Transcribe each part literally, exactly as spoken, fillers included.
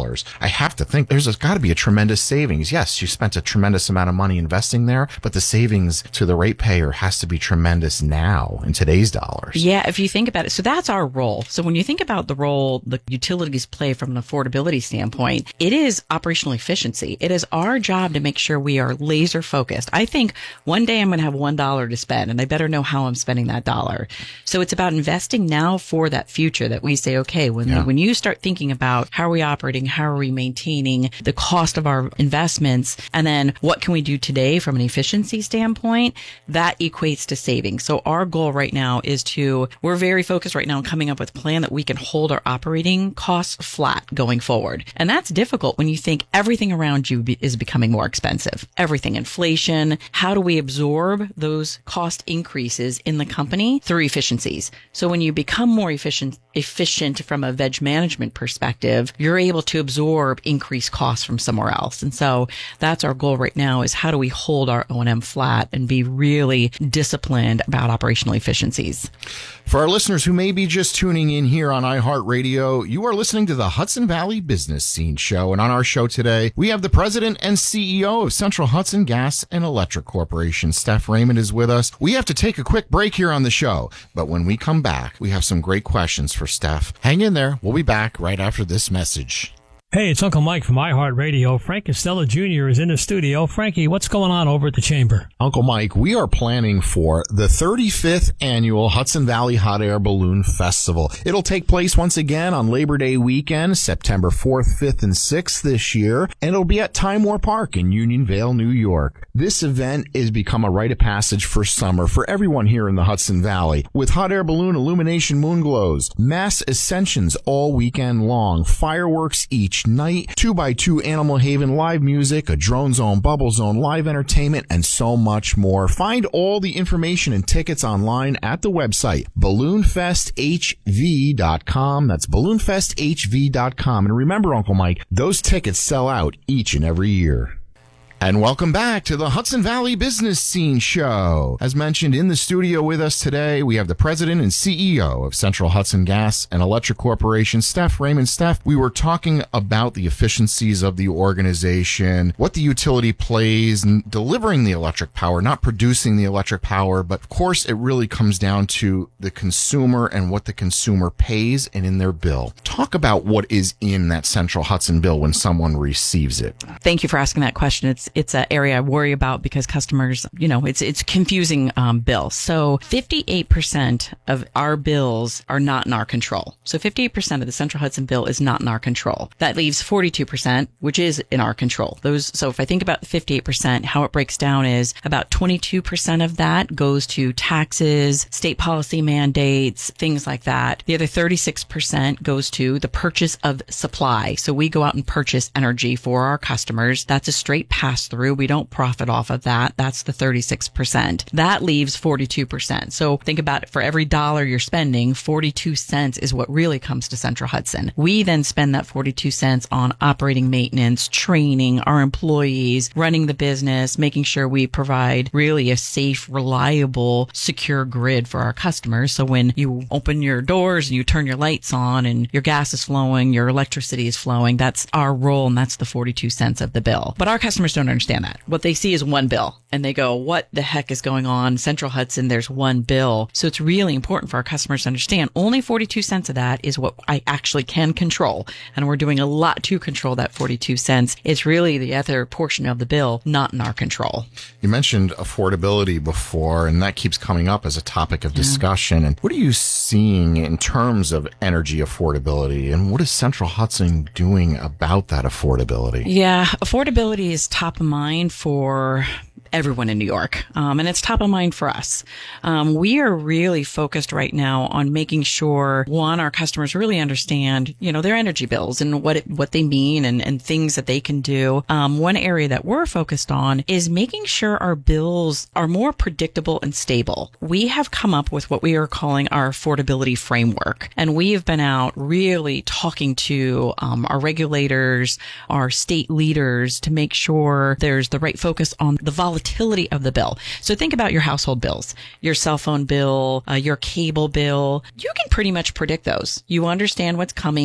dollars. I have to think there's got to be a tremendous savings. Yes, you spent a tremendous amount of money investing there, but the savings to the ratepayer has to be tremendous now in today's dollars. Yeah, if you think about it. So that's our role. So when you think about the role the utilities play from an affordability standpoint, it is operational efficiency. It is our job to make sure we are laser focused. I think one day I'm going to have one dollar to spend, and I better know how I'm spending that dollar. So it's about investing now for that future that we say, okay, when, yeah. when you start thinking about how are we operating, how are we maintaining the cost of our investments, and then what can we do today from an efficiency standpoint, that equates to savings. So our goal right now is to, we're very focused right now on coming up with a plan that we can hold our operating costs flat going forward. And that's difficult when you think everything around you be, is becoming more expensive. Everything, inflation. How do we absorb those cost increases in the company through efficiencies? So when you become more efficient, efficient from a veg management perspective, you're able to absorb increased costs from somewhere else. And so that's our goal right now, is how do we hold our O and M flat and be really disciplined about operational efficiencies. For our listeners who may be just tuning in here on iHeartRadio, you are listening to the Hudson Valley Business Scene Show. And on our show today, we have the president and C E O of Central Hudson Gas and Electric Corporation. Steph Raymond is with us. We have to take a quick break here on the show, but when we come back, we have some great questions for Steph. Hang in there. We'll be back right after this message. Hey, it's Uncle Mike from iHeartRadio. Frank Costello Junior is in the studio. Frankie, what's going on over at the Chamber? Uncle Mike, we are planning for the thirty-fifth Annual Hudson Valley Hot Air Balloon Festival. It'll take place once again on Labor Day weekend, September fourth, fifth, and sixth this year, and it'll be at Time War Park in Unionvale, New York. This event has become a rite of passage for summer for everyone here in the Hudson Valley, with hot air balloon illumination moon glows, mass ascensions all weekend long, fireworks each night, two by two Animal Haven live music, a drone zone, bubble zone, live entertainment, and so much more. Find all the information and tickets online at the website balloon fest h v dot com. That's balloon fest h v dot com. And remember, Uncle Mike, those tickets sell out each and every year. And welcome back to the Hudson Valley Business Scene Show. As mentioned, in the studio with us today, we have the president and C E O of Central Hudson Gas and Electric Corporation, Steph Raymond. Steph, we were talking about the efficiencies of the organization, what the utility plays in delivering the electric power, not producing the electric power, but of course it really comes down to the consumer and what the consumer pays and in their bill. Talk about what is in that Central Hudson bill when someone receives it. Thank you for asking that question. It's It's an area I worry about because customers, you know, it's it's confusing um, bill. So fifty-eight percent of our bills are not in our control. So fifty-eight percent of the Central Hudson bill is not in our control. That leaves forty-two percent, which is in our control. Those. So if I think about fifty-eight percent, how it breaks down is about twenty-two percent of that goes to taxes, state policy mandates, things like that. The other thirty-six percent goes to the purchase of supply. So we go out and purchase energy for our customers. That's a straight pass through. We don't profit off of that. That's the thirty-six percent. That leaves forty-two percent. So think about it. For every dollar you're spending, forty-two cents is what really comes to Central Hudson. We then spend that forty-two cents on operating maintenance, training our employees, running the business, making sure we provide really a safe, reliable, secure grid for our customers. So when you open your doors and you turn your lights on and your gas is flowing, your electricity is flowing, that's our role, and that's the forty-two cents of the bill. But our customers don't understand that. What they see is one bill and they go, what the heck is going on? Central Hudson, there's one bill. So it's really important for our customers to understand only forty-two cents of that is what I actually can control. And we're doing a lot to control that forty-two cents. It's really the other portion of the bill not in our control. You mentioned affordability before, and that keeps coming up as a topic of discussion. Yeah. And what are you seeing in terms of energy affordability? And what is Central Hudson doing about that affordability? Yeah, affordability is top of mind for everyone in New York. Um, and it's top of mind for us. Um, we are really focused right now on making sure, one, our customers really understand, you know, their energy bills and what it, what they mean and, and things that they can do. Um, one area that we're focused on is making sure our bills are more predictable and stable. We have come up with what we are calling our affordability framework. And we have been out really talking to um, our regulators, our state leaders to make sure there's the right focus on the volatility of the bill. So think about your household bills, your cell phone bill, uh, your cable bill. You can pretty much predict those. You understand what's coming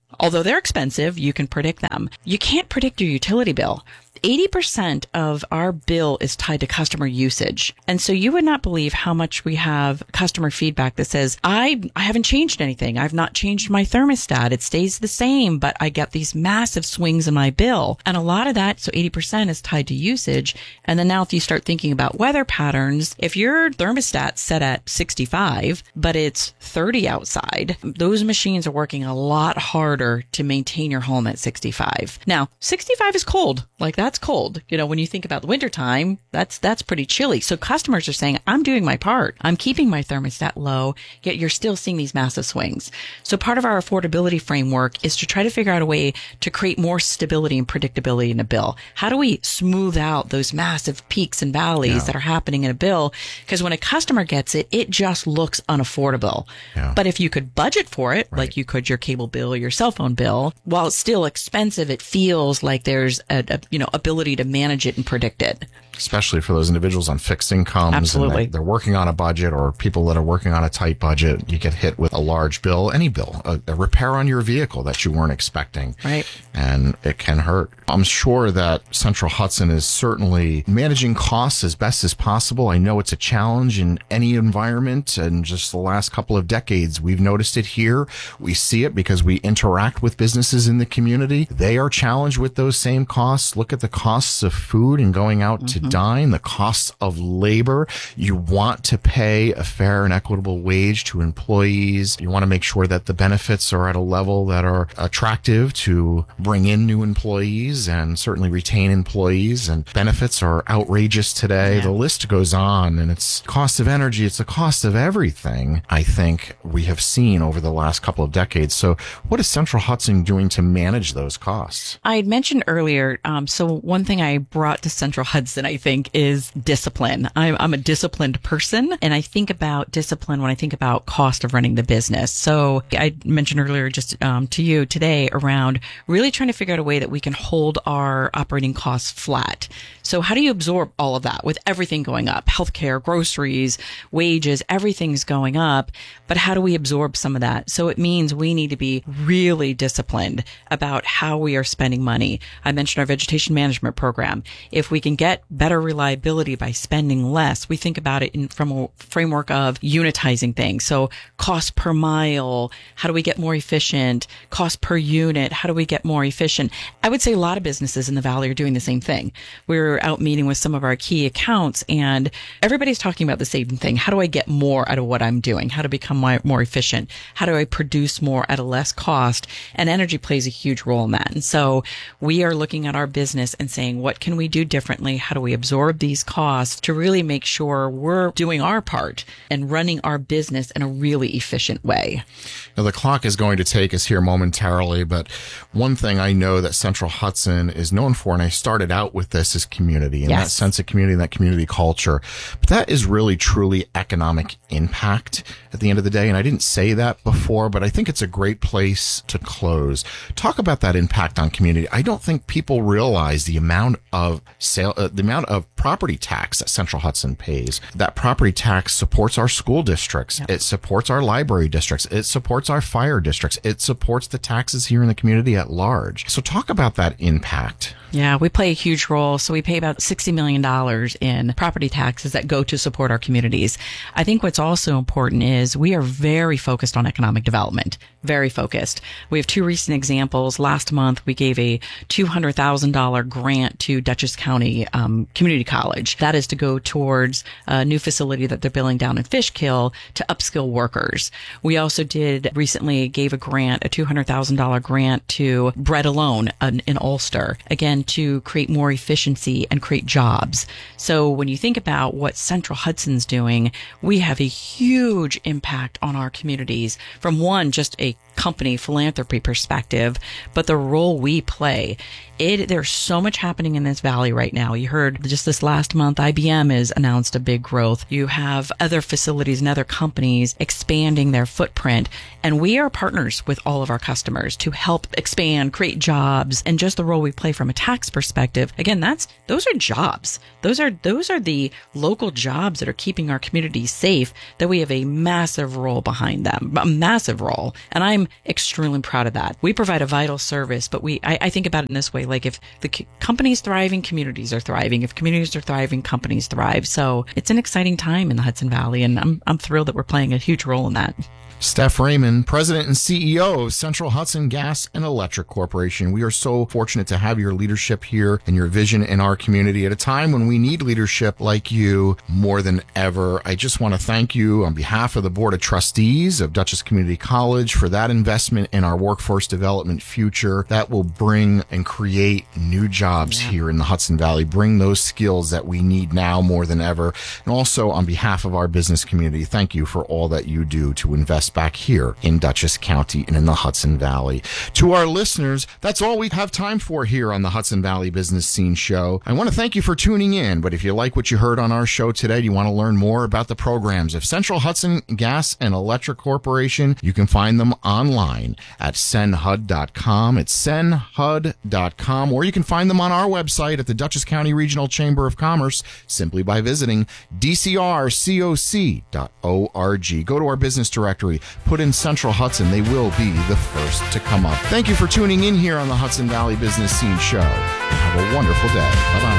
Although they're expensive, you can predict them. You can't predict your utility bill. eighty percent of our bill is tied to customer usage. And so you would not believe how much we have customer feedback that says, I, I haven't changed anything. I've not changed my thermostat. It stays the same, but I get these massive swings in my bill. And a lot of that, so eighty percent is tied to usage. And then now if you start thinking about weather patterns, if your thermostat's set at sixty-five, but it's thirty outside, those machines are working a lot harder to maintain your home at sixty-five. Now, sixty-five is cold. Like that's cold. You know, when you think about the wintertime, that's, that's pretty chilly. So customers are saying, I'm doing my part. I'm keeping my thermostat low, yet you're still seeing these massive swings. So part of our affordability framework is to try to figure out a way to create more stability and predictability in a bill. How do we smooth out those massive peaks and valleys yeah. that are happening in a bill? Because when a customer gets it, it just looks unaffordable. Yeah. But if you could budget for it, right. like you could your cable bill, your cell phone bill, while it's still expensive, it feels like there's a, a you know, ability to manage it and predict it. Especially for those individuals on fixed incomes. Absolutely. And they, they're working on a budget, or people that are working on a tight budget. You get hit with a large bill, any bill, a, a repair on your vehicle that you weren't expecting. Right. And it can hurt. I'm sure that Central Hudson is certainly managing costs as best as possible. I know it's a challenge in any environment, and just the last couple of decades, we've noticed it here. We see it because we interact with businesses in the community. They are challenged with those same costs. Look at the costs of food and going out mm-hmm. to dine, the costs of labor. You want to pay a fair and equitable wage to employees. You want to make sure that the benefits are at a level that are attractive to bring in new employees and certainly retain employees. And benefits are outrageous today. Yeah. The list goes on, and it's cost of energy. It's the cost of everything, I think, we have seen over the last couple of decades. So what is Central Hudson doing to manage those costs? I had mentioned earlier, um, so one thing I brought to Central Hudson, I think, is discipline. I'm, I'm a disciplined person, and I think about discipline when I think about cost of running the business. So I mentioned earlier just um, to you today around really trying to figure out a way that we can hold our operating costs flat. So how do you absorb all of that with everything going up? Healthcare, groceries, wages, everything's going up. But how do we absorb some of that? So it means we need to be really disciplined about how we are spending money. I mentioned our vegetation management program. If we can get better reliability by spending less, we think about it in, from a framework of unitizing things. So cost per mile, how do we get more efficient? Cost per unit, how do we get more efficient? I would say a lot of businesses in the Valley are doing the same thing. We're out meeting with some of our key accounts, and everybody's talking about the same thing. How do I get more out of what I'm doing? How to become more, more efficient? How do I produce more at a less cost? And energy plays a huge role in that. And so we are looking at our business and saying, what can we do differently? How do we absorb these costs to really make sure we're doing our part and running our business in a really efficient way? Now, the clock is going to take us here momentarily, but one thing I know that Central Hudson is known for, and I started out with this, is community and yes. that sense of community and that community culture. But that is really truly economic impact at the end of the day. And I didn't say that before, but I think it's a great place to close. Talk about that impact on community. I don't think people realize the amount of sale, uh, the amount of property tax that Central Hudson pays. That property tax supports our school districts. Yep. It supports our library districts. It supports our fire districts. It supports the taxes here in the community at large. So talk about that impact. Yeah, we play a huge role. So we pay about sixty million dollars in property taxes that go to support our communities. I think what's also important is we are very focused on economic development, very focused. We have two recent examples. Last month, we gave a two hundred thousand dollars grant to Dutchess County um, Community College. That is to go towards a new facility that they're building down in Fishkill to upskill workers. We also did recently gave a grant, a two hundred thousand dollars grant to Bread Alone in, in Ulster. Again, to create more efficiency and create jobs. So when you think about what Central Hudson's doing, we have a huge impact on our communities from one, just a company philanthropy perspective, but the role we play. It, there's so much happening in this valley right now. You heard just this last month, I B M has announced a big growth. You have other facilities and other companies expanding their footprint. And we are partners with all of our customers to help expand, create jobs, and just the role we play from a tax tax perspective, again, that's those are jobs. Those are those are the local jobs that are keeping our communities safe, that we have a massive role behind them, a massive role. And I'm extremely proud of that. We provide a vital service, but we I, I think about it in this way, like if the c- company's thriving, communities are thriving. If communities are thriving, companies thrive. So it's an exciting time in the Hudson Valley, and I'm I'm thrilled that we're playing a huge role in that. Steph Raymond, President and C E O of Central Hudson Gas and Electric Corporation. We are so fortunate to have your leadership here and your vision in our community at a time when we need leadership like you more than ever. I just want to thank you on behalf of the Board of Trustees of Dutchess Community College for that investment in our workforce development future that will bring and create new jobs yeah. here in the Hudson Valley, bring those skills that we need now more than ever. And also on behalf of our business community, thank you for all that you do to invest back here in Dutchess County and in the Hudson Valley. To our listeners, that's all we have time for here on the Hudson Valley Business Scene Show. I want to thank you for tuning in, but if you like what you heard on our show today, you want to learn more about the programs of Central Hudson Gas and Electric Corporation, you can find them online at sen hud dot com. It's sen hud dot com, or you can find them on our website at the Dutchess County Regional Chamber of Commerce simply by visiting d c r coc dot org. Go to our business directory, put in Central Hudson. They will be the first to come up. Thank you for tuning in here on the Hudson Valley Business Scene Show. Have a wonderful day. Bye-bye.